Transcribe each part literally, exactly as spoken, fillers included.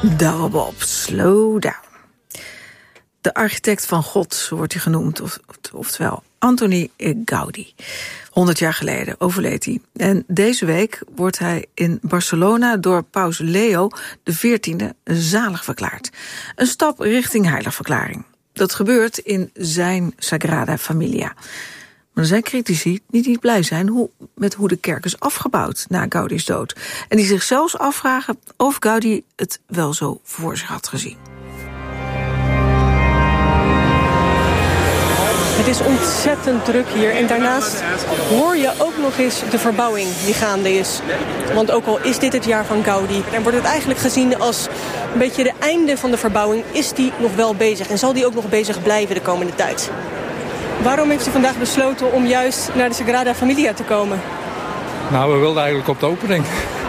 Daarop, slow down. De architect van God, zo wordt hij genoemd, of, oftewel Antoni Gaudi. honderd jaar geleden overleed hij. En deze week wordt hij in Barcelona door paus Leo de veertiende zalig verklaard. Een stap richting heiligverklaring. Dat gebeurt in zijn Sagrada Familia. Maar er zijn critici die niet blij zijn hoe, met hoe de kerk is afgebouwd na Gaudi's dood. En die zich zelfs afvragen of Gaudi het wel zo voor zich had gezien. Het is ontzettend druk hier en daarnaast hoor je ook nog eens de verbouwing die gaande is. Want ook al is dit het jaar van Gaudi en wordt het eigenlijk gezien als een beetje de einde van de verbouwing, is die nog wel bezig en zal die ook nog bezig blijven de komende tijd. Waarom heeft u vandaag besloten om juist naar de Sagrada Familia te komen? Nou, we wilden eigenlijk op de opening.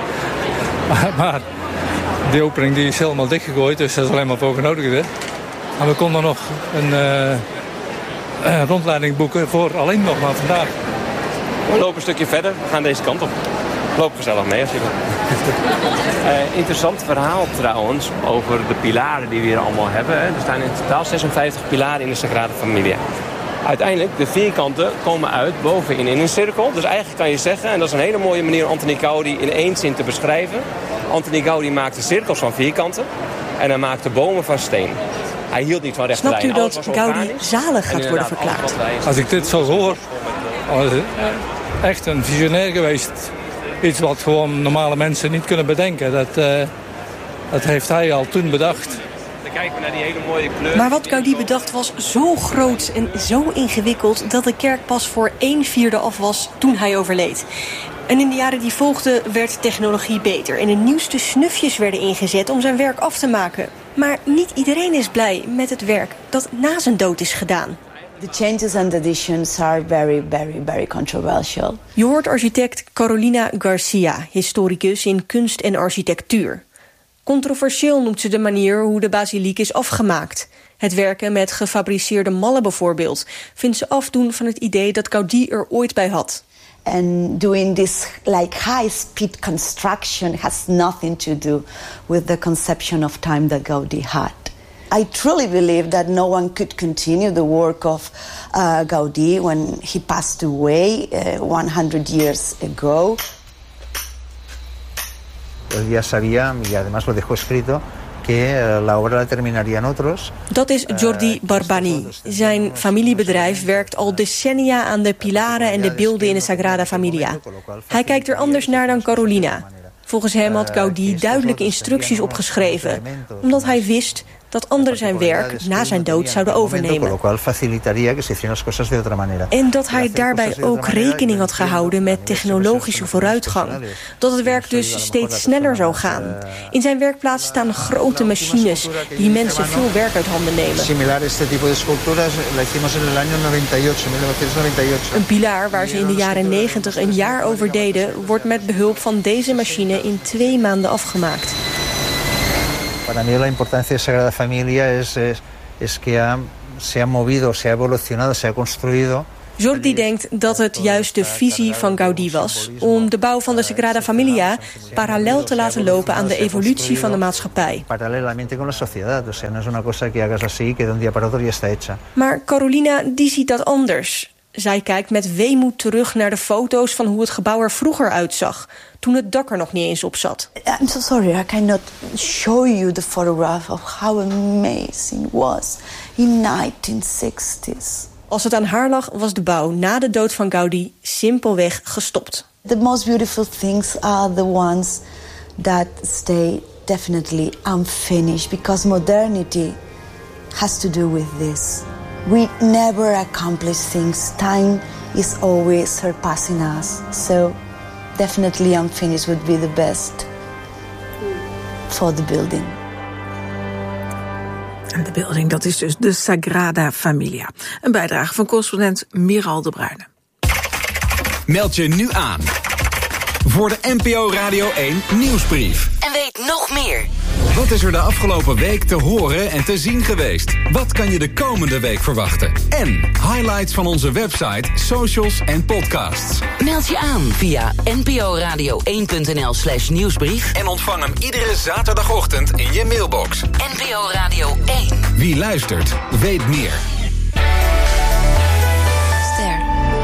Maar die opening die is helemaal dichtgegooid, dus dat is alleen maar voor genodigd. Hè? En we konden nog een, uh, een rondleiding boeken voor alleen nog maar vandaag. We lopen een stukje verder, we gaan deze kant op. Loop gezellig mee als je wil. uh, interessant verhaal trouwens over de pilaren die we hier allemaal hebben. Hè. Er staan in totaal zesenvijftig pilaren in de Sagrada Familia. Uiteindelijk, de vierkanten komen uit bovenin in een cirkel. Dus eigenlijk kan je zeggen, en dat is een hele mooie manier om Antoni Gaudi in één zin te beschrijven. Antoni Gaudi maakte cirkels van vierkanten en hij maakte bomen van steen. Hij hield niet van rechte lijnen. Snapt u dat Gaudi zalig gaat worden verklaard? Als ik dit zo hoor, was het echt een visionair geweest. Iets wat gewoon normale mensen niet kunnen bedenken. Dat, uh, dat heeft hij al toen bedacht. Kijken we naar die hele mooie kleur. Maar wat Gaudi bedacht was zo groot en zo ingewikkeld dat de kerk pas voor een vierde af was toen hij overleed. En in de jaren die volgden werd technologie beter en de nieuwste snufjes werden ingezet om zijn werk af te maken. Maar niet iedereen is blij met het werk dat na zijn dood is gedaan. The changes and additions are very, very, very controversial. Je hoort architect Carolina Garcia, historicus in kunst en architectuur. Controversieel noemt ze de manier hoe de basiliek is afgemaakt. Het werken met gefabriceerde mallen bijvoorbeeld vindt ze afdoen van het idee dat Gaudi er ooit bij had. And doing this like high-speed construction has nothing to do with the conception of time that Gaudi had. I truly believe that no one could continue the work of uh, Gaudi when he passed away uh, one hundred years ago. Él ya sabía, y además lo dejó escrito, que la obra la terminarían otros. Dat is Jordi Barbani. Zijn familiebedrijf werkt al decennia aan de pilaren en de beelden in de Sagrada Familia. Hij kijkt er anders naar dan Carolina. Volgens hem had Gaudi duidelijke instructies opgeschreven, omdat hij wist dat anderen zijn werk na zijn dood zouden overnemen. En dat hij daarbij ook rekening had gehouden met technologische vooruitgang. Dat het werk dus steeds sneller zou gaan. In zijn werkplaats staan grote machines die mensen veel werk uit handen nemen. Een pilaar waar ze in de jaren negentig een jaar over deden, wordt met behulp van deze machine in twee maanden afgemaakt. Para mí la importancia de Sagrada Familia es, es, es que ha, se ha movido, se ha evolucionado, se ha construido. Jordi denkt dat het juist de visie van Gaudi was om de bouw van de Sagrada Familia parallel te laten lopen aan de evolutie van de maatschappij. Maar Carolina die ziet dat anders. Zij kijkt met weemoed terug naar de foto's van hoe het gebouw er vroeger uitzag, toen het dak er nog niet eens op zat. I'm so sorry, I cannot show you the photograph of how amazing it was in nineteen sixties. Als het aan haar lag, was de bouw na de dood van Gaudi simpelweg gestopt. The most beautiful things are the ones that stay definitely unfinished, because modernity has to do with this. We never accomplish things. Time is always surpassing us. So definitely unfinished would be the best for the building. En de building, dat is dus de Sagrada Familia. Een bijdrage van correspondent Miral de Bruyne. Meld je nu aan voor de N P O Radio één nieuwsbrief. En weet nog meer. Wat is er de afgelopen week te horen en te zien geweest? Wat kan je de komende week verwachten? En highlights van onze website, socials en podcasts. Meld je aan via n p o radio één punt n l slash nieuwsbrief. En ontvang hem iedere zaterdagochtend in je mailbox. N P O Radio één. Wie luistert, weet meer. Ster.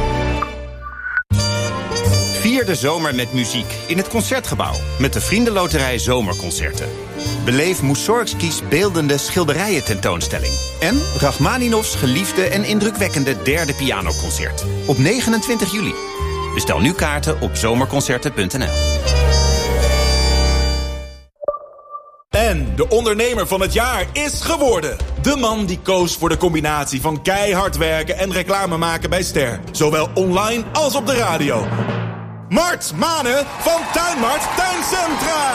Vier de zomer met muziek in het Concertgebouw met de Vriendenloterij Zomerconcerten. Beleef Mussorgskis beeldende schilderijen tentoonstelling. En Rachmaninovs geliefde en indrukwekkende derde pianoconcert. Op negenentwintig juli. Bestel nu kaarten op zomerconcerten punt n l. En de ondernemer van het jaar is geworden. De man die koos voor de combinatie van keihard werken en reclame maken bij Ster. Zowel online als op de radio. Mart Manen van Tuinmart Tuincentra.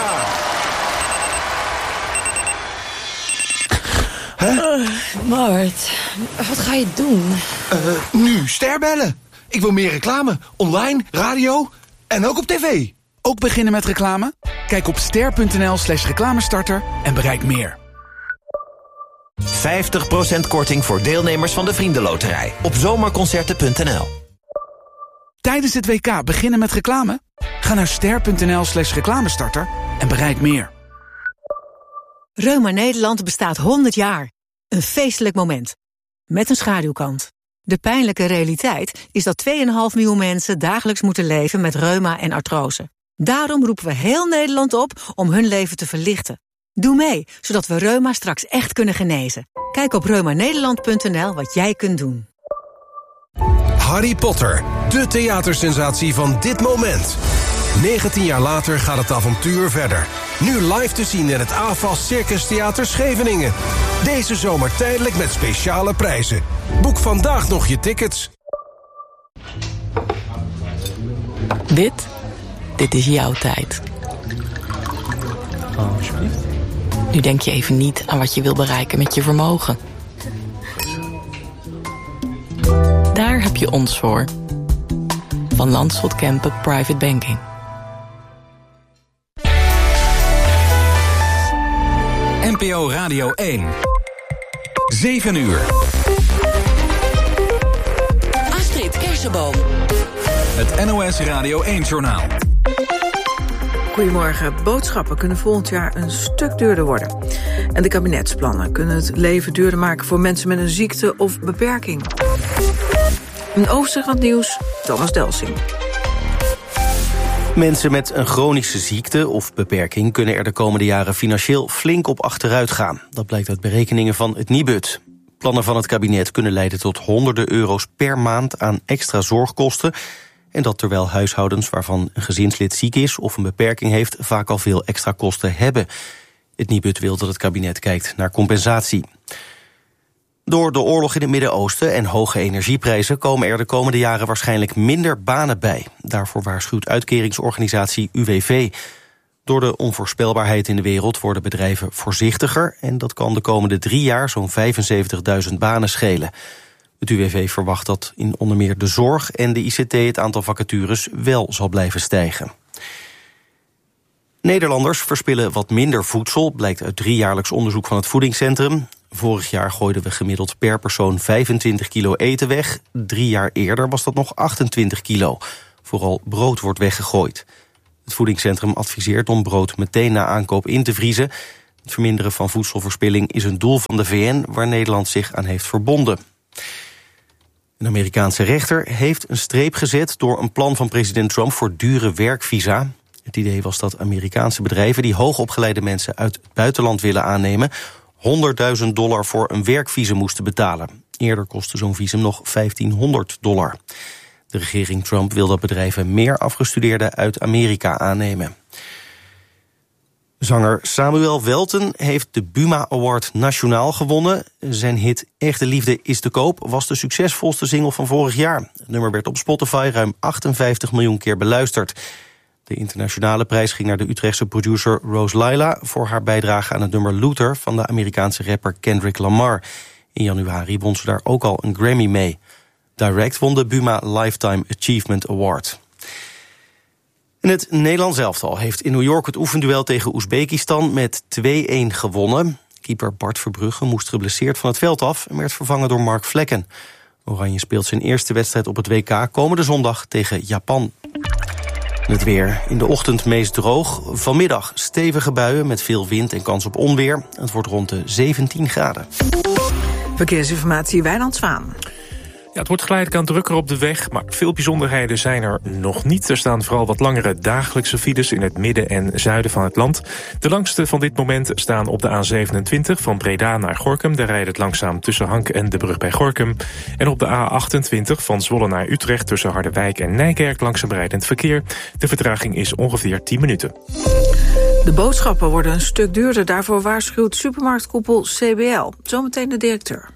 Huh? Uh, Mart, wat ga je doen? Uh, nu Ster bellen. Ik wil meer reclame. Online, radio en ook op tv. Ook beginnen met reclame? Kijk op ster punt n l slash reclamestarter en bereik meer. vijftig procent korting voor deelnemers van de Vriendenloterij op zomerconcerten punt n l. Tijdens het W K beginnen met reclame? Ga naar ster punt n l slash reclamestarter en bereik meer. Reuma Nederland bestaat honderd jaar. Een feestelijk moment. Met een schaduwkant. De pijnlijke realiteit is dat twee komma vijf miljoen mensen dagelijks moeten leven met reuma en artrose. Daarom roepen we heel Nederland op om hun leven te verlichten. Doe mee, zodat we reuma straks echt kunnen genezen. Kijk op reuma nederland punt n l wat jij kunt doen. Harry Potter, de theatersensatie van dit moment. negentien jaar later gaat het avontuur verder. Nu live te zien in het A F A S Circus Theater Scheveningen. Deze zomer tijdelijk met speciale prijzen. Boek vandaag nog je tickets. Dit? Dit is jouw tijd. Oh, alsjeblieft. Nu denk je even niet aan wat je wil bereiken met je vermogen. Daar heb je ons voor. Van Landschot Kempen Private Banking. N P O Radio één. zeven uur. Astrid Kersenboom. Het N O S Radio één-journaal. Goedemorgen. Boodschappen kunnen volgend jaar een stuk duurder worden. En de kabinetsplannen kunnen het leven duurder maken voor mensen met een ziekte of beperking. Een overzicht van het nieuws, Thomas Delsing. Mensen met een chronische ziekte of beperking kunnen er de komende jaren financieel flink op achteruit gaan. Dat blijkt uit berekeningen van het Nibud. Plannen van het kabinet kunnen leiden tot honderden euro's per maand aan extra zorgkosten. En dat terwijl huishoudens waarvan een gezinslid ziek is of een beperking heeft vaak al veel extra kosten hebben. Het Nibud wil dat het kabinet kijkt naar compensatie. Door de oorlog in het Midden-Oosten en hoge energieprijzen komen er de komende jaren waarschijnlijk minder banen bij. Daarvoor waarschuwt uitkeringsorganisatie U W V. Door de onvoorspelbaarheid in de wereld worden bedrijven voorzichtiger en dat kan de komende drie jaar zo'n vijfenzeventigduizend banen schelen. Het U W V verwacht dat in onder meer de zorg en de I C T het aantal vacatures wel zal blijven stijgen. Nederlanders verspillen wat minder voedsel, blijkt uit driejaarlijks onderzoek van het Voedingscentrum. Vorig jaar gooiden we gemiddeld per persoon vijfentwintig kilo eten weg. Drie jaar eerder was dat nog achtentwintig kilo. Vooral brood wordt weggegooid. Het Voedingscentrum adviseert om brood meteen na aankoop in te vriezen. Het verminderen van voedselverspilling is een doel van de V N waar Nederland zich aan heeft verbonden. Een Amerikaanse rechter heeft een streep gezet door een plan van president Trump voor dure werkvisa. Het idee was dat Amerikaanse bedrijven die hoogopgeleide mensen uit het buitenland willen aannemen honderdduizend dollar voor een werkvisum moesten betalen. Eerder kostte zo'n visum nog vijftienhonderd dollar. De regering Trump wil dat bedrijven meer afgestudeerden uit Amerika aannemen. Zanger Samuel Welten heeft de Buma Award nationaal gewonnen. Zijn hit Echte Liefde is te koop was de succesvolste single van vorig jaar. Het nummer werd op Spotify ruim achtenvijftig miljoen keer beluisterd. De internationale prijs ging naar de Utrechtse producer Rose Laila voor haar bijdrage aan het nummer Luther van de Amerikaanse rapper Kendrick Lamar. In januari won ze daar ook al een Grammy mee. Direct won de Buma Lifetime Achievement Award. En het Nederlands elftal heeft in New York het oefenduel tegen Oezbekistan met twee-een gewonnen. Keeper Bart Verbrugge moest geblesseerd van het veld af en werd vervangen door Mark Vlekken. Oranje speelt zijn eerste wedstrijd op het W K komende zondag tegen Japan. Het weer. In de ochtend meest droog. Vanmiddag stevige buien met veel wind en kans op onweer. Het wordt rond de zeventien graden. Verkeersinformatie Wijnand Zwaan. Ja, het wordt geleidelijk aan drukker op de weg, maar veel bijzonderheden zijn er nog niet. Er staan vooral wat langere dagelijkse files in het midden en zuiden van het land. De langste van dit moment staan op de A zevenentwintig van Breda naar Gorinchem. Daar rijdt het langzaam tussen Hank en de brug bij Gorinchem. En op de A achtentwintig van Zwolle naar Utrecht tussen Harderwijk en Nijkerk langzaam rijdend verkeer. De vertraging is ongeveer tien minuten. De boodschappen worden een stuk duurder. Daarvoor waarschuwt supermarktkoepel C B L. Zometeen de directeur.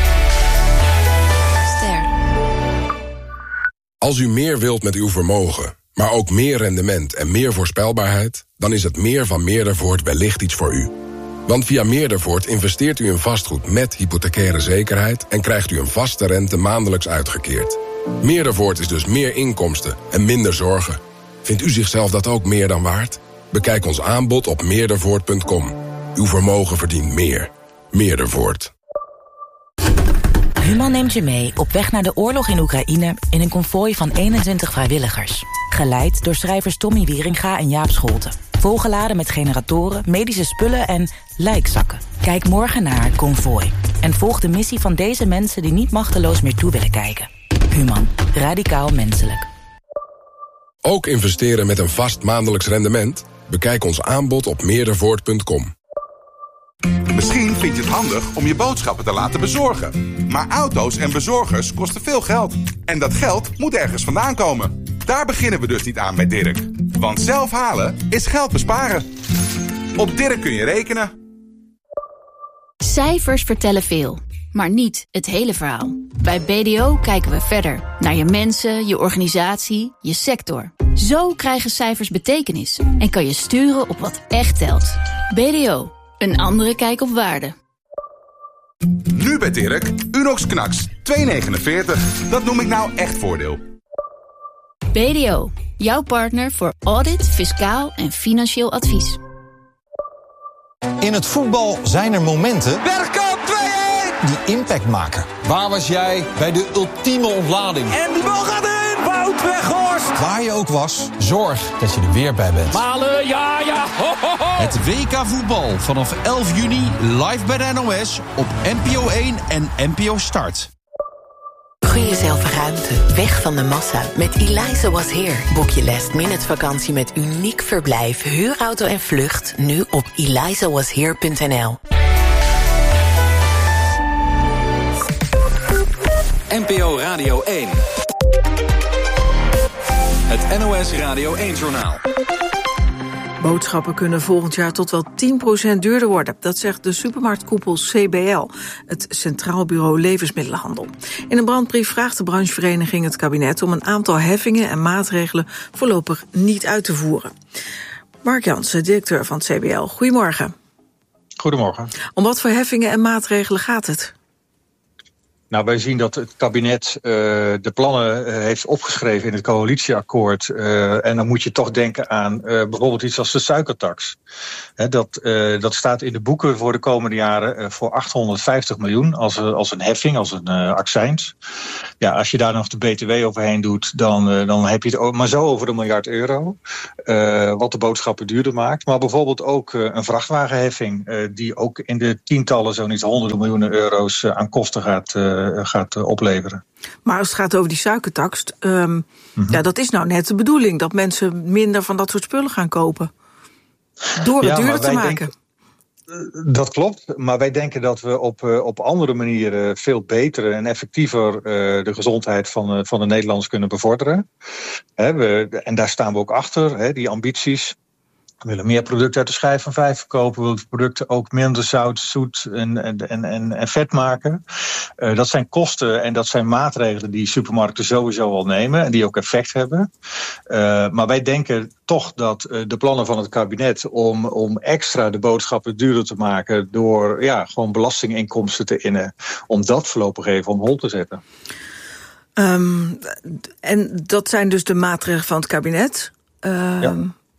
Als u meer wilt met uw vermogen, maar ook meer rendement en meer voorspelbaarheid, dan is het meer van Meerdervoort wellicht iets voor u. Want via Meerdervoort investeert u in vastgoed met hypothecaire zekerheid en krijgt u een vaste rente maandelijks uitgekeerd. Meerdervoort is dus meer inkomsten en minder zorgen. Vindt u zichzelf dat ook meer dan waard? Bekijk ons aanbod op meerdervoort punt com. Uw vermogen verdient meer. Meerdervoort. Human neemt je mee op weg naar de oorlog in Oekraïne in een konvooi van eenentwintig vrijwilligers. Geleid door schrijvers Tommy Wieringa en Jaap Scholten. Volgeladen met generatoren, medische spullen en lijkzakken. Kijk morgen naar Konvooi. En volg de missie van deze mensen die niet machteloos meer toe willen kijken. Human. Radicaal menselijk. Ook investeren met een vast maandelijks rendement? Bekijk ons aanbod op meerdervoort punt com. Misschien vind je het handig om je boodschappen te laten bezorgen. Maar auto's en bezorgers kosten veel geld. En dat geld moet ergens vandaan komen. Daar beginnen we dus niet aan bij Dirk. Want zelf halen is geld besparen. Op Dirk kun je rekenen. Cijfers vertellen veel, maar niet het hele verhaal. Bij B D O kijken we verder. Naar je mensen, je organisatie, je sector. Zo krijgen cijfers betekenis. En kan je sturen op wat echt telt. B D O. Een andere kijk op waarde. Nu bij Dirk, Unox Knaks, twee negenenveertig. Dat noem ik nou echt voordeel. B D O, jouw partner voor audit, fiscaal en financieel advies. In het voetbal zijn er momenten Bergkamp twee-een! die impact maken. Waar was jij bij de ultieme ontlading? En die bal gaat in! Wout Weghorst! Waar je ook was, zorg dat je er weer bij bent. Malen, ja, ja! Ho, ho, ho. Het W K voetbal vanaf elf juni live bij de N O S op N P O één en N P O Start. Gun jezelf ruimte, weg van de massa. Met Eliza Was Here boek je last minute vakantie met uniek verblijf, huurauto en vlucht. Nu op eliza was here punt n l. N P O Radio één. Het N O S Radio één-journaal. Boodschappen kunnen volgend jaar tot wel tien procent duurder worden. Dat zegt de supermarktkoepel C B L, het Centraal Bureau Levensmiddelenhandel. In een brandbrief vraagt de branchevereniging het kabinet om een aantal heffingen en maatregelen voorlopig niet uit te voeren. Mark Jansen, directeur van het C B L. Goedemorgen. Goedemorgen. Om wat voor heffingen en maatregelen gaat het? Nou, wij zien dat het kabinet uh, de plannen uh, heeft opgeschreven in het coalitieakkoord. Uh, en dan moet je toch denken aan uh, bijvoorbeeld iets als de suikertax. He, dat, uh, dat staat in de boeken voor de komende jaren uh, voor achthonderdvijftig miljoen als, uh, als een heffing, als een uh, accijns. Ja, als je daar nog de B T W overheen doet, dan, uh, dan heb je het ook maar zo over een miljard euro. Uh, wat de boodschappen duurder maakt. Maar bijvoorbeeld ook uh, een vrachtwagenheffing uh, die ook in de tientallen, zo niet honderden miljoenen euro's uh, aan kosten gaat uh, gaat opleveren. Maar als het gaat over die suikertax, um, mm-hmm. ja, dat is nou net de bedoeling, dat mensen minder van dat soort spullen gaan kopen. Door het ja, duurder te maken. Denken, dat klopt, maar wij denken dat we op, op andere manieren veel beter en effectiever uh, de gezondheid van, uh, van de Nederlanders kunnen bevorderen. He, we, en daar staan we ook achter, he, die ambities. We willen meer producten uit de schijf van vijf verkopen. We willen producten ook minder zout, zoet en, en, en, en vet maken. Uh, dat zijn kosten en dat zijn maatregelen die supermarkten sowieso al nemen. En die ook effect hebben. Uh, maar wij denken toch dat uh, de plannen van het kabinet om, om extra de boodschappen duurder te maken door ja, gewoon belastinginkomsten te innen. Om dat voorlopig even om hol te zetten. Um, en dat zijn dus de maatregelen van het kabinet. Uh, ja.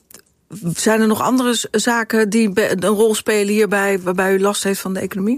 Zijn er nog andere zaken die een rol spelen hierbij, waarbij u last heeft van de economie?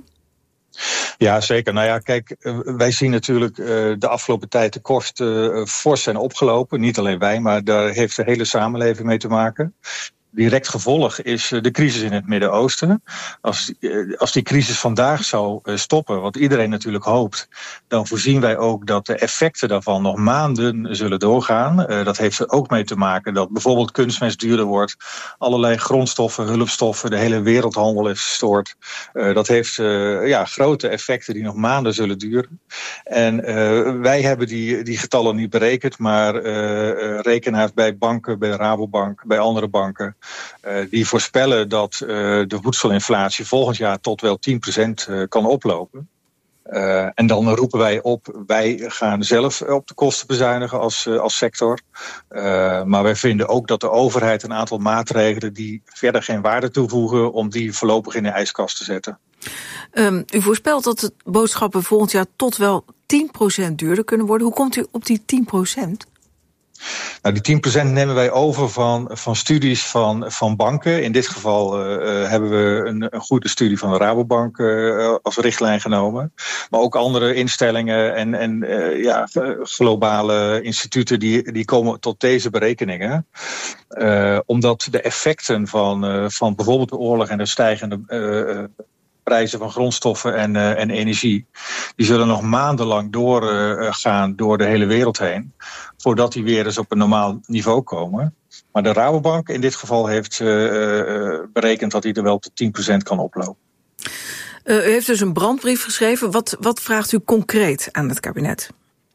Ja, zeker. Nou ja, kijk, wij zien natuurlijk uh, de afgelopen tijd de kosten uh, fors zijn opgelopen. Niet alleen wij, maar daar heeft de hele samenleving mee te maken. Direct gevolg is de crisis in het Midden-Oosten. Als, als die crisis vandaag zou stoppen, wat iedereen natuurlijk hoopt, dan voorzien wij ook dat de effecten daarvan nog maanden zullen doorgaan. Uh, dat heeft er ook mee te maken dat bijvoorbeeld kunstmest duurder wordt, allerlei grondstoffen, hulpstoffen, de hele wereldhandel is verstoord. Uh, dat heeft uh, ja, grote effecten die nog maanden zullen duren. En uh, wij hebben die, die getallen niet berekend, maar uh, rekenaars bij banken, bij Rabobank, bij andere banken, Uh, die voorspellen dat uh, de voedselinflatie volgend jaar tot wel tien procent uh, kan oplopen. Uh, en dan roepen wij op, wij gaan zelf op de kosten bezuinigen als, uh, als sector. Uh, maar wij vinden ook dat de overheid een aantal maatregelen die verder geen waarde toevoegen, om die voorlopig in de ijskast te zetten. Um, u voorspelt dat de boodschappen volgend jaar tot wel tien procent duurder kunnen worden. Hoe komt u op die tien procent? Nou, die tien procent nemen wij over van, van studies van, van banken. In dit geval uh, hebben we een, een goede studie van de Rabobank uh, als richtlijn genomen. Maar ook andere instellingen en, en uh, ja, globale instituten die, die komen tot deze berekeningen. Uh, omdat de effecten van, uh, van bijvoorbeeld de oorlog en de stijgende Uh, prijzen van grondstoffen en, uh, en energie, die zullen nog maandenlang doorgaan uh, door de hele wereld heen, voordat die weer eens op een normaal niveau komen. Maar de Rabobank in dit geval heeft uh, uh, berekend dat hij er wel tot tien procent kan oplopen. Uh, u heeft dus een brandbrief geschreven. Wat, wat vraagt u concreet aan het kabinet?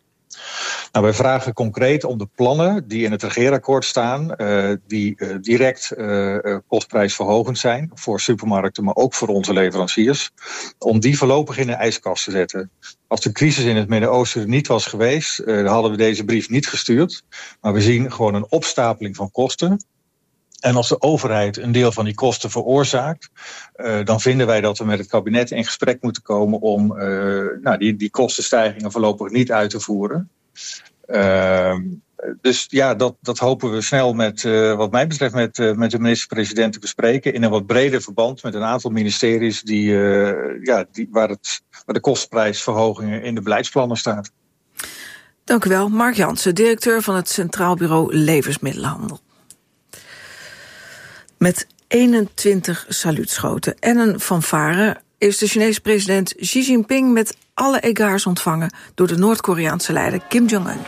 Nou, wij vragen concreet om de plannen die in het regeerakkoord staan, uh, die uh, direct uh, kostprijsverhogend zijn voor supermarkten, maar ook voor onze leveranciers, om die voorlopig in de ijskast te zetten. Als de crisis in het Midden-Oosten er niet was geweest, uh, dan hadden we deze brief niet gestuurd. Maar we zien gewoon een opstapeling van kosten. En als de overheid een deel van die kosten veroorzaakt, uh, dan vinden wij dat we met het kabinet in gesprek moeten komen om uh, nou, die, die kostenstijgingen voorlopig niet uit te voeren. Uh, dus ja, dat, dat hopen we snel met, uh, wat mij betreft, met, uh, met de minister-president te bespreken in een wat breder verband met een aantal ministeries die, uh, ja, die, waar, het, waar de kostprijsverhogingen in de beleidsplannen staan. Dank u wel, Mark Jansen, directeur van het Centraal Bureau Levensmiddelenhandel. Met eenentwintig saluutschoten en een fanfare is de Chinese president Xi Jinping met alle egards ontvangen door de Noord-Koreaanse leider Kim Jong-un.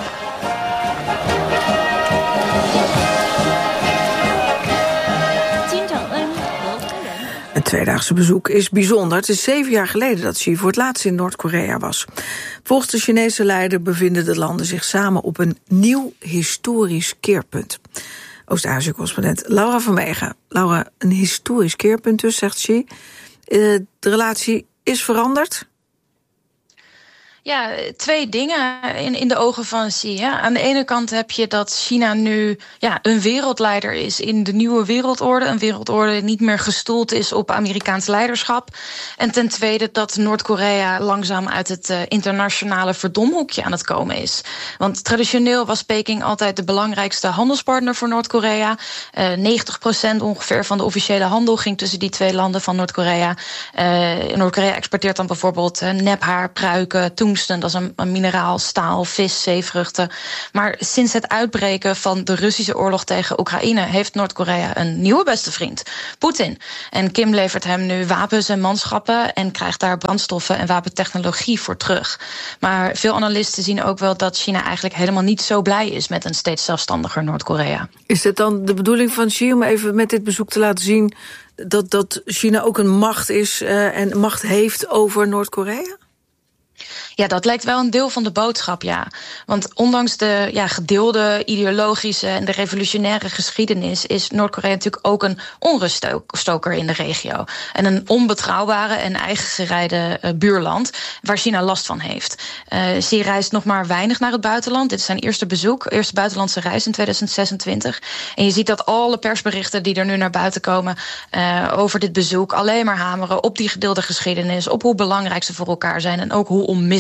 Het tweedaagse bezoek is bijzonder. Het is zeven jaar geleden dat Xi voor het laatst in Noord-Korea was. Volgens de Chinese leider bevinden de landen zich samen op een nieuw historisch keerpunt. Oost-Azië-correspondent Laura van Meegen. Laura, een historisch keerpunt dus, zegt Xi. Uh, de relatie is veranderd? Ja, twee dingen in, in de ogen van Xi. Hè. Aan de ene kant heb je dat China nu ja, een wereldleider is in de nieuwe wereldorde. Een wereldorde die niet meer gestoeld is op Amerikaans leiderschap. En ten tweede dat Noord-Korea langzaam uit het uh, internationale verdomhoekje aan het komen is. Want traditioneel was Peking altijd de belangrijkste handelspartner voor Noord-Korea. Uh, negentig procent ongeveer van de officiële handel ging tussen die twee landen van Noord-Korea. Uh, Noord-Korea exporteert dan bijvoorbeeld uh, nephaar, pruiken, toen dat is een, een mineraal, staal, vis, zeevruchten. Maar sinds het uitbreken van de Russische oorlog tegen Oekraïne heeft Noord-Korea een nieuwe beste vriend, Poetin. En Kim levert hem nu wapens en manschappen en krijgt daar brandstoffen en wapentechnologie voor terug. Maar veel analisten zien ook wel dat China eigenlijk helemaal niet zo blij is met een steeds zelfstandiger Noord-Korea. Is het dan de bedoeling van Xi om even met dit bezoek te laten zien dat, dat China ook een macht is uh, en macht heeft over Noord-Korea? Ja, dat lijkt wel een deel van de boodschap, ja. Want ondanks de ja, gedeelde ideologische en de revolutionaire geschiedenis is Noord-Korea natuurlijk ook een onruststoker in de regio. En een onbetrouwbare en eigengereide uh, buurland waar China last van heeft. Uh, Xi reist nog maar weinig naar het buitenland. Dit is zijn eerste bezoek, eerste buitenlandse reis in tweeduizend zesentwintig. En je ziet dat alle persberichten die er nu naar buiten komen uh, over dit bezoek alleen maar hameren op die gedeelde geschiedenis, op hoe belangrijk ze voor elkaar zijn en ook hoe onmisbaar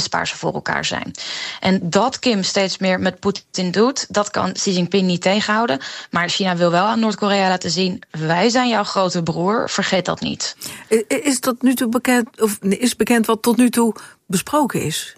kwetsbaar ze voor elkaar zijn. En dat Kim steeds meer met Poetin doet, dat kan Xi Jinping niet tegenhouden. Maar China wil wel aan Noord-Korea laten zien, wij zijn jouw grote broer, vergeet dat niet. Is tot nu toe bekend, of is bekend wat tot nu toe besproken is?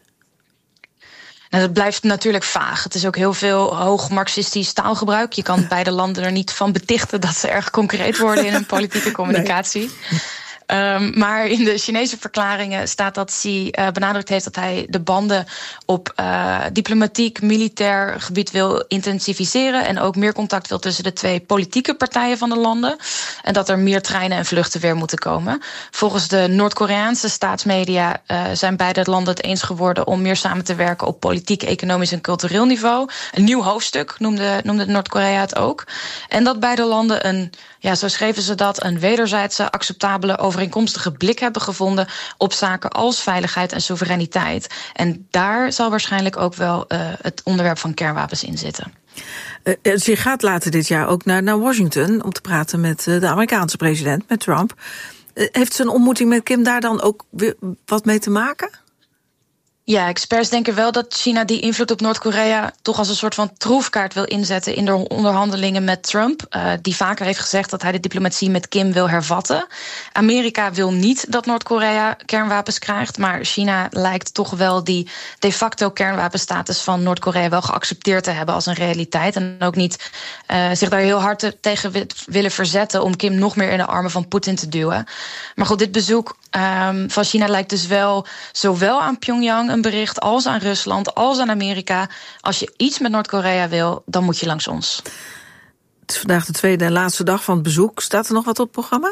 Nou, dat blijft natuurlijk vaag. Het is ook heel veel hoog marxistisch taalgebruik. Je kan beide landen er niet van betichten dat ze erg concreet worden in hun politieke communicatie. Nee. Um, maar in de Chinese verklaringen staat dat Xi uh, benadrukt heeft dat hij de banden op uh, diplomatiek, militair gebied wil intensiveren en ook meer contact wil tussen de twee politieke partijen van de landen. En dat er meer treinen en vluchten weer moeten komen. Volgens de Noord-Koreaanse staatsmedia uh, zijn beide landen het eens geworden om meer samen te werken op politiek, economisch en cultureel niveau. Een nieuw hoofdstuk noemde, noemde Noord-Korea het ook. En dat beide landen een, ja, zo schreven ze dat, een wederzijdse, acceptabele, overeenkomstige blik hebben gevonden op zaken als veiligheid en soevereiniteit. En daar zal waarschijnlijk ook wel uh, het onderwerp van kernwapens in zitten. Uh, dus je gaat later dit jaar ook naar, naar Washington om te praten met uh, de Amerikaanse president, met Trump. Uh, heeft zijn ontmoeting met Kim daar dan ook weer wat mee te maken? Ja, experts denken wel dat China die invloed op Noord-Korea toch als een soort van troefkaart wil inzetten in de onderhandelingen met Trump. Uh, die vaker heeft gezegd dat hij de diplomatie met Kim wil hervatten. Amerika wil niet dat Noord-Korea kernwapens krijgt, maar China lijkt toch wel die de facto kernwapenstatus van Noord-Korea wel geaccepteerd te hebben als een realiteit. En ook niet uh, zich daar heel hard te, tegen willen verzetten om Kim nog meer in de armen van Poetin te duwen. Maar goed, dit bezoek um, van China lijkt dus wel zowel aan Pyongyang een bericht als aan Rusland, als aan Amerika. Als je iets met Noord-Korea wil, dan moet je langs ons. Het is vandaag de tweede en laatste dag van het bezoek. Staat er nog wat op het programma?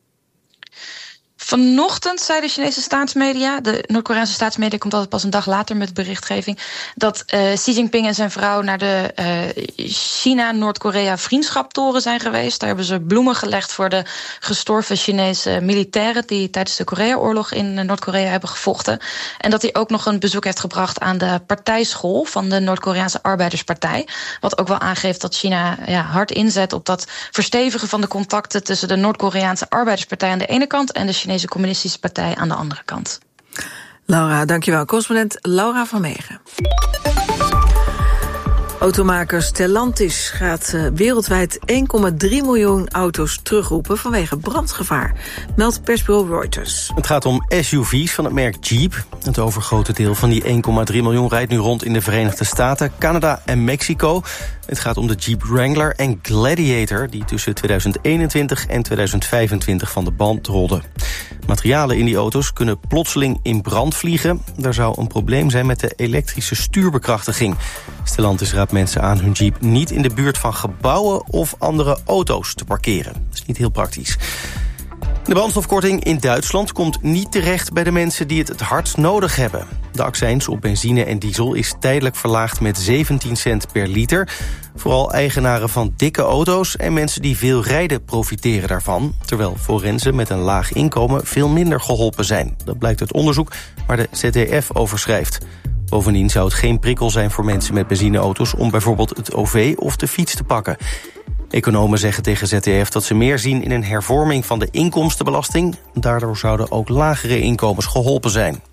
Vanochtend zei de Chinese staatsmedia, de Noord-Koreaanse staatsmedia komt altijd pas een dag later met berichtgeving, dat uh, Xi Jinping en zijn vrouw naar de uh, China-Noord-Korea vriendschaptoren zijn geweest. Daar hebben ze bloemen gelegd voor de gestorven Chinese militairen die tijdens de Korea-oorlog in Noord-Korea hebben gevochten. En dat hij ook nog een bezoek heeft gebracht aan de partijschool van de Noord-Koreaanse Arbeiderspartij. Wat ook wel aangeeft dat China ja, hard inzet op dat verstevigen van de contacten tussen de Noord-Koreaanse Arbeiderspartij aan de ene kant en de Chinese Communistische Partij aan de andere kant. Laura, dankjewel. Correspondent Laura van Meegen. Automaker Stellantis gaat uh, wereldwijd één komma drie miljoen auto's terugroepen vanwege brandgevaar, meldt persbureau Reuters. Het gaat om S U V's van het merk Jeep. Het overgrote deel van die één komma drie miljoen rijdt nu rond in de Verenigde Staten, Canada en Mexico. Het gaat om de Jeep Wrangler en Gladiator die tussen tweeduizend eenentwintig en tweeduizend vijfentwintig van de band rolden. Materialen in die auto's kunnen plotseling in brand vliegen. Er zou een probleem zijn met de elektrische stuurbekrachtiging. Stellantis raadt mensen aan hun Jeep niet in de buurt van gebouwen of andere auto's te parkeren. Dat is niet heel praktisch. De brandstofkorting in Duitsland komt niet terecht bij de mensen die het het hardst nodig hebben. De accijns op benzine en diesel is tijdelijk verlaagd met zeventien cent per liter. Vooral eigenaren van dikke auto's en mensen die veel rijden profiteren daarvan. Terwijl forensen met een laag inkomen veel minder geholpen zijn. Dat blijkt uit onderzoek waar de Z D F over schrijft. Bovendien zou het geen prikkel zijn voor mensen met benzineauto's om bijvoorbeeld het O V of de fiets te pakken. Economen zeggen tegen Z D F dat ze meer zien in een hervorming van de inkomstenbelasting. Daardoor zouden ook lagere inkomens geholpen zijn.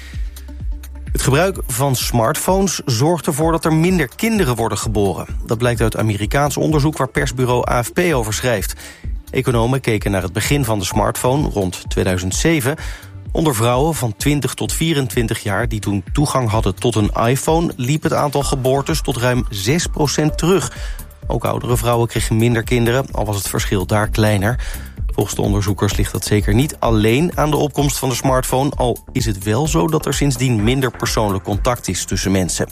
Het gebruik van smartphones zorgt ervoor dat er minder kinderen worden geboren. Dat blijkt uit Amerikaans onderzoek waar persbureau A F P over schrijft. Economen keken naar het begin van de smartphone rond tweeduizend zeven... Onder vrouwen van twintig tot vierentwintig jaar die toen toegang hadden tot een iPhone liep het aantal geboortes tot ruim zes procent terug. Ook oudere vrouwen kregen minder kinderen, al was het verschil daar kleiner. Volgens de onderzoekers ligt dat zeker niet alleen aan de opkomst van de smartphone, al is het wel zo dat er sindsdien minder persoonlijk contact is tussen mensen.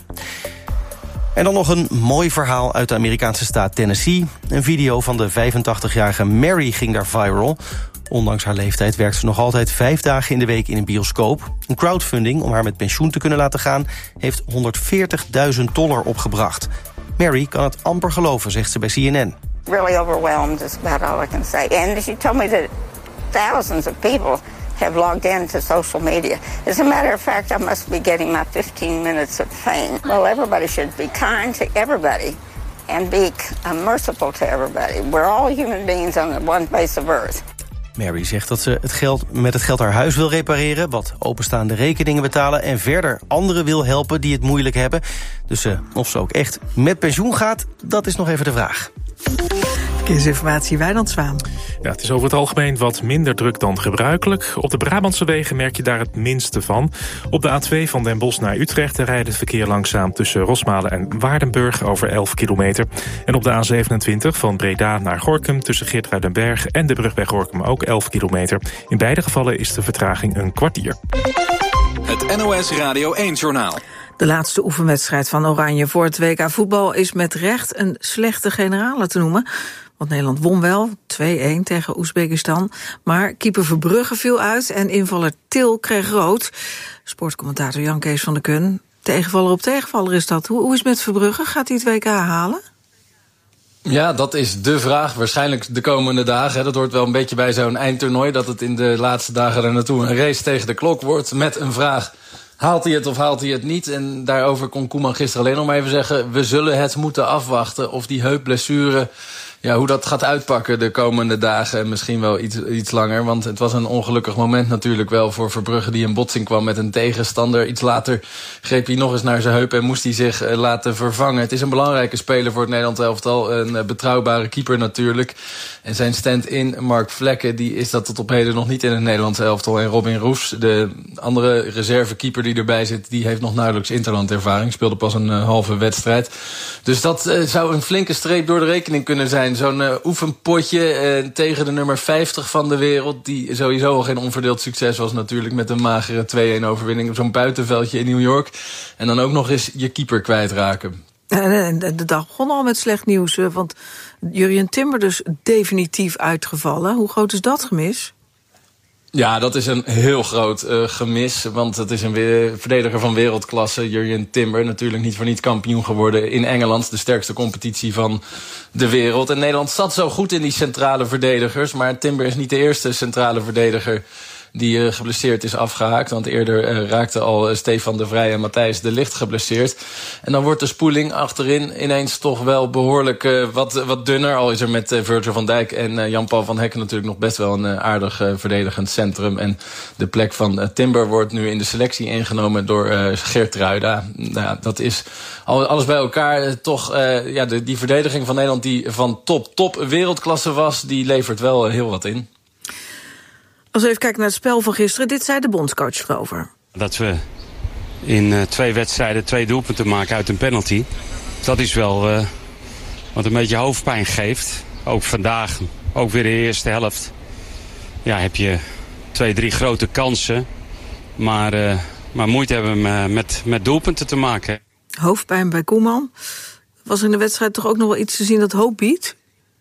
En dan nog een mooi verhaal uit de Amerikaanse staat Tennessee. Een video van de vijfentachtigjarige Mary ging daar viral. Ondanks haar leeftijd werkt ze nog altijd vijf dagen in de week in een bioscoop. Een crowdfunding om haar met pensioen te kunnen laten gaan heeft honderdveertigduizend dollar opgebracht. Mary kan het amper geloven, zegt ze bij C N N. Really overwhelmed is about all I can say. And she told me that thousands of people have logged into social media. As a matter of fact, I must be getting my fifteen minutes of fame. Well, everybody should be kind to everybody and be merciful to everybody. We're all human beings on the one face of earth. Mary zegt dat ze het geld, met het geld haar huis wil repareren, wat openstaande rekeningen betalen en verder anderen wil helpen die het moeilijk hebben. Dus uh, of ze ook echt met pensioen gaat, dat is nog even de vraag. Verkeersinformatie, Wijnand Zwaan. Ja, het is over het algemeen wat minder druk dan gebruikelijk. Op de Brabantse wegen merk je daar het minste van. Op de A twee van Den Bosch naar Utrecht rijdt het verkeer langzaam tussen Rosmalen en Waardenburg over elf kilometer. En op de A zevenentwintig van Breda naar Gorinchem tussen Geertruidenberg en de brug bij Gorinchem ook elf kilometer. In beide gevallen is de vertraging een kwartier. Het N O S Radio één-journaal. De laatste oefenwedstrijd van Oranje voor het W K voetbal is met recht een slechte generale te noemen. Want Nederland won wel, twee-een tegen Oezbekistan. Maar keeper Verbrugge viel uit en invaller Til kreeg rood. Sportcommentator Jan Kees van der Kun. Tegenvaller op tegenvaller is dat. Hoe, hoe is het met Verbrugge? Gaat hij het W K halen? Ja, dat is de vraag. Waarschijnlijk de komende dagen. Dat hoort wel een beetje bij zo'n eindtoernooi. Dat het in de laatste dagen er naartoe een race tegen de klok wordt. Met een vraag: haalt hij het of haalt hij het niet? En daarover kon Koeman gisteren alleen nog maar even zeggen: we zullen het moeten afwachten of die heupblessure, ja, hoe dat gaat uitpakken de komende dagen en misschien wel iets, iets langer. Want het was een ongelukkig moment natuurlijk wel voor Verbrugge, die in botsing kwam met een tegenstander. Iets later greep hij nog eens naar zijn heup en moest hij zich uh, laten vervangen. Het is een belangrijke speler voor het Nederlands elftal. Een uh, betrouwbare keeper natuurlijk. En zijn stand-in, Mark Vlekken, die is dat tot op heden nog niet in het Nederlands elftal. En Robin Roefs, de andere reservekeeper die erbij zit, die heeft nog nauwelijks interlandervaring. Speelde pas een uh, halve wedstrijd. Dus dat uh, zou een flinke streep door de rekening kunnen zijn. Zo'n uh, oefenpotje uh, tegen de nummer vijftig van de wereld, die sowieso al geen onverdeeld succes was natuurlijk, met een magere twee-een overwinning op zo'n buitenveldje in New York. En dan ook nog eens je keeper kwijtraken. En de dag begon al met slecht nieuws, want Jurjen Timber dus definitief uitgevallen. Hoe groot is dat gemis? Ja, dat is een heel groot uh, gemis, want het is een we- verdediger van wereldklasse, Jurjen Timber. Natuurlijk niet voor niets kampioen geworden in Engeland, de sterkste competitie van de wereld. En Nederland zat zo goed in die centrale verdedigers, maar Timber is niet de eerste centrale verdediger die uh, geblesseerd is afgehaakt. Want eerder uh, raakten al uh, Stefan de Vrij en Matthijs de Ligt geblesseerd. En dan wordt de spoeling achterin ineens toch wel behoorlijk uh, wat, wat dunner. Al is er met uh, Virgil van Dijk en uh, Jan-Paul van Hekken natuurlijk nog best wel een uh, aardig uh, verdedigend centrum. En de plek van uh, Timber wordt nu in de selectie ingenomen door uh, Geertruida. Nou, dat is al, alles bij elkaar uh, toch uh, ja, de, die verdediging van Nederland die van top, top wereldklasse was, die levert wel uh, heel wat in. Als we even kijken naar het spel van gisteren, dit zei de bondscoach erover. Dat we in uh, twee wedstrijden twee doelpunten maken uit een penalty. Dat is wel uh, wat een beetje hoofdpijn geeft. Ook vandaag, ook weer de eerste helft. Ja, heb je twee, drie grote kansen. Maar, uh, maar moeite hebben uh, met, met doelpunten te maken. Hoofdpijn bij Koeman. Was in de wedstrijd toch ook nog wel iets te zien dat hoop biedt?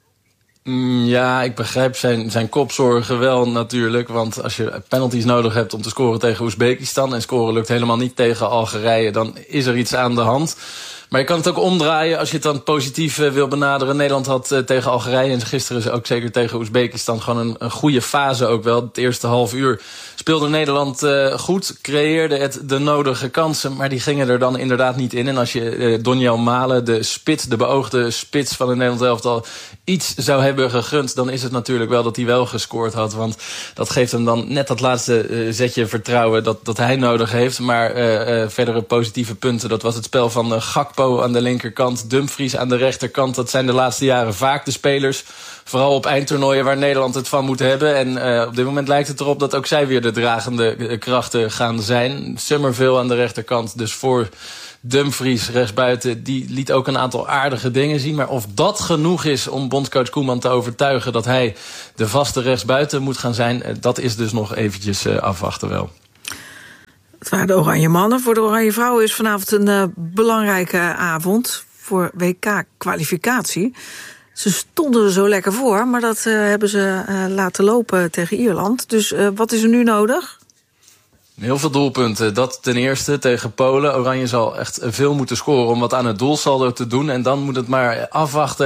Ja, ik begrijp zijn, zijn kopzorgen wel natuurlijk. Want als je penalties nodig hebt om te scoren tegen Oezbekistan, en scoren lukt helemaal niet tegen Algerije, dan is er iets aan de hand. Maar je kan het ook omdraaien als je het dan positief wil benaderen. Nederland had uh, tegen Algerije en gisteren is ook zeker tegen Oezbekistan gewoon een, een goede fase ook wel. Het eerste half uur speelde Nederland uh, goed, creëerde het de nodige kansen, maar die gingen er dan inderdaad niet in. En als je uh, Donjel Malen, de spits, de beoogde spits van het Nederlands elftal, iets zou hebben gegund, dan is het natuurlijk wel dat hij wel gescoord had. Want dat geeft hem dan net dat laatste uh, zetje vertrouwen dat, dat hij nodig heeft. Maar uh, uh, verdere positieve punten, dat was het spel van uh, Gakpo aan de linkerkant, Dumfries aan de rechterkant. Dat zijn de laatste jaren vaak de spelers, vooral op eindtoernooien, waar Nederland het van moet hebben. En uh, op dit moment lijkt het erop dat ook zij weer de dragende krachten gaan zijn. Summerville aan de rechterkant, dus voor Dumfries rechtsbuiten, die liet ook een aantal aardige dingen zien. Maar of dat genoeg is om bondscoach Koeman te overtuigen dat hij de vaste rechtsbuiten moet gaan zijn, dat is dus nog eventjes uh, afwachten wel. Het waren de Oranje Mannen. Voor de Oranje Vrouwen is vanavond een uh, belangrijke avond voor W K-kwalificatie. Ze stonden er zo lekker voor, maar dat uh, hebben ze uh, laten lopen tegen Ierland. Dus uh, wat is er nu nodig? Heel veel doelpunten. Dat ten eerste tegen Polen. Oranje zal echt veel moeten scoren om wat aan het doelsaldo te doen. En dan moet het maar afwachten